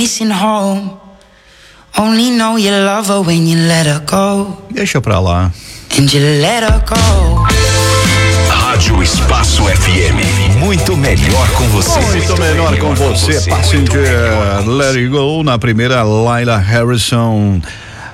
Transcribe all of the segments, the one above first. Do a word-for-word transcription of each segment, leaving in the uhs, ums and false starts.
Missing home. Only know you love her when you let her go. Deixa pra lá. And you let her go. Rádio Espaço F M. Muito melhor com você. Muito melhor com você. Passenger, Let It Go. Na primeira, Laila Harrison.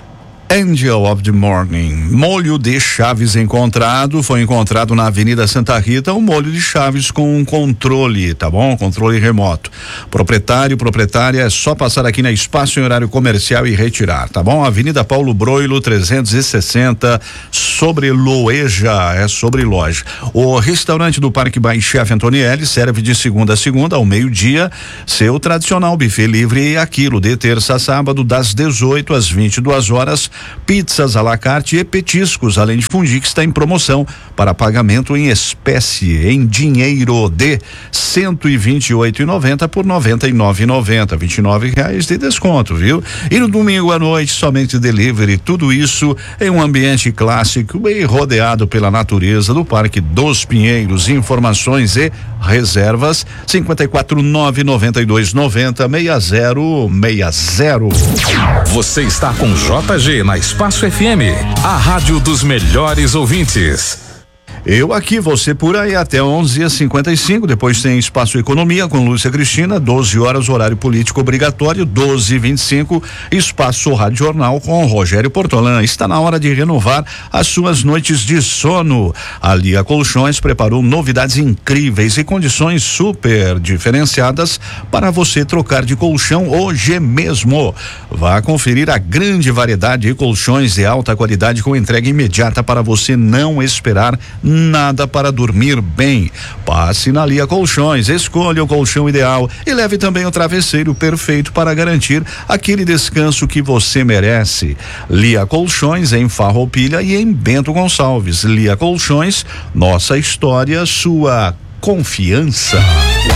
Angel of the Morning. Molho de chaves encontrado, foi encontrado na Avenida Santa Rita, um molho de chaves com um controle, tá bom? Controle remoto. Proprietário, proprietária, é só passar aqui na Espaço em horário comercial e retirar, tá bom? Avenida Paulo Broilo, trezentos e sessenta, sobre Loeja, é sobre loja. O restaurante do Parque by Chef Antonielli serve de segunda a segunda ao meio-dia, seu tradicional buffet livre e aquilo de terça a sábado das dezoito às vinte e duas horas. Pizzas à la carte e petiscos, além de fundir, que está em promoção para pagamento em espécie, em dinheiro, de cento e vinte e oito reais e noventa centavos por noventa e nove reais e noventa centavos, vinte e nove reais de desconto, viu? E no domingo à noite, somente delivery, tudo isso em um ambiente clássico, bem rodeado pela natureza do Parque dos Pinheiros. Informações e reservas cinquenta e quatro, nove noventa e dois, noventa, sessenta, sessenta. Você está com J G na Espaço F M, a rádio dos melhores ouvintes. Eu aqui, você por aí até onze e cinquenta e cinco, depois tem Espaço Economia com Lúcia Cristina, doze horas, horário político obrigatório, doze e vinte e cinco, Espaço Rádio Jornal com Rogério Portolã. Está na hora de renovar as suas noites de sono. A Lia Colchões preparou novidades incríveis e condições super diferenciadas para você trocar de colchão hoje mesmo. Vá conferir a grande variedade de colchões de alta qualidade com entrega imediata para você não esperar nada para dormir bem. Passe na Lia Colchões, escolha o colchão ideal e leve também o travesseiro perfeito para garantir aquele descanso que você merece. Lia Colchões em Farroupilha e em Bento Gonçalves. Lia Colchões, nossa história, sua confiança.